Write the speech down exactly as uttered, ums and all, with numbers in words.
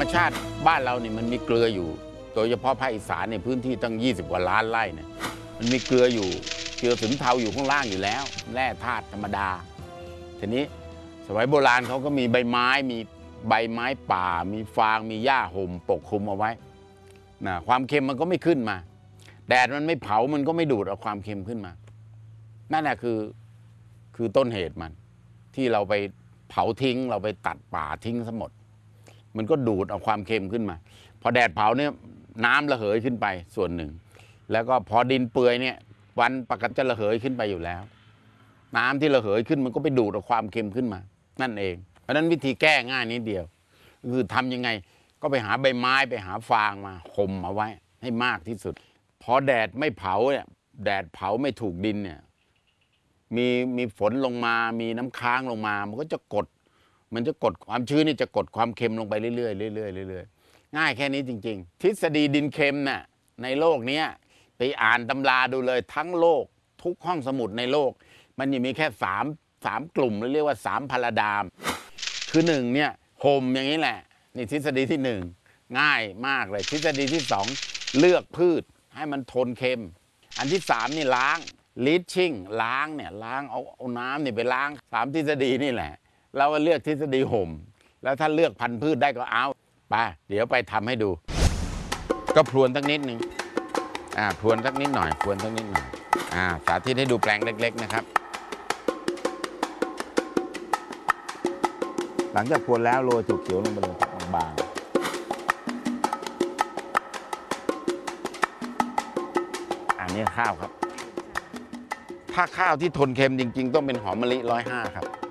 ชาติบ้านเราเนี่ยมันมีเกลืออยู่โดยเฉพาะภาคอีสานในพื้นที่ตั้งยี่สิบกว่าล้านไร่เนี่ยมันมีเกลืออยู่เกลือสินเทาอยู่ข้างล่างอยู่แล้วแร่ธาตุธรรมดาทีนี้สมัยโบราณเขาก็มีใบไม้มีใบไม้ป่ามีฟางมีหญ้าห่มปกคลุมเอาไว้นะความเค็มมันก็ไม่ขึ้นมาแดดมันไม่เผามันก็ไม่ดูดเอาความเค็มขึ้นมานั่นแหละคือคือต้นเหตุมันที่เราไปเผาทิ้งเราไปตัดป่าทิ้งซะหมดมันก็ดูดเอาความเค็มขึ้นมาพอแดดเผาเนี่ยน้ำระเหยขึ้นไปส่วนหนึ่งแล้วก็พอดินเปื่อยเนี่ยวันปกติจะระเหยขึ้นไปอยู่แล้วน้ำที่ระเหยขึ้นมันก็ไปดูดเอาความเค็มขึ้นมานั่นเองเพราะฉะนั้นวิธีแก้ง่ายนิดเดียวคือทำยังไงก็ไปหาใบไม้ไปหาฟางมาห่มเอาไว้ให้มากที่สุดพอแดดไม่เผาเนี่ยแดดเผาไม่ถูกดินเนี่ยมีมีฝนลงมามีน้ำค้างลงมามันก็จะกดมันจะกดความชื้นนี่จะกดความเค็มลงไปเรื่อยๆเรื่อยๆเรื่อยๆง่ายแค่นี้จริงๆทฤษฎีดินเค็มน่ะในโลกนี้ไปอ่านตำราดูเลยทั้งโลกทุกห้องสมุดในโลกมันยังมีแค่สามสามกลุ่มเรียกว่าสามพาราดามคือหนึ่งเนี่ยห่มอย่างนี้แหละนี่ทฤษฎีที่หนึ่งง่ายมากเลยทฤษฎีที่สองเลือกพืชให้มันทนเค็มอันที่สามนี่ล้างลีชชิ่งล้างเนี่ยล้างเอาเอาน้ำเนี่ยไปล้างสามทฤษฎีนี่แหละเราก็เลือกทฤษฎีห่มแล้วถ้าเลือกพันธุ์พืชได้ก็เอาไปเดี๋ยวไปทำให้ดูก็พรวนสักนิดนึงอ่าพรวนสักนิดหน่อยพรวนสักนิดหน่อยอ่าสาธิตให้ดูแปลงเล็กๆนะครับหลังจากพรวนแล้วโรยถั่วเขียวลงไปเลยบางๆอันนี้ข้าวครับถ้าข้าวที่ทนเค็มจริงๆต้องเป็นหอมมะลิร้อยห้าครับ